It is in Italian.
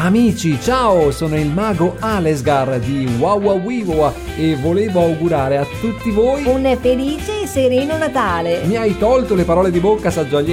Amici, ciao, sono il mago Alesgar di Wawawiwa e volevo augurare a tutti voi un felice e sereno Natale. Mi hai tolto le parole di bocca, saggio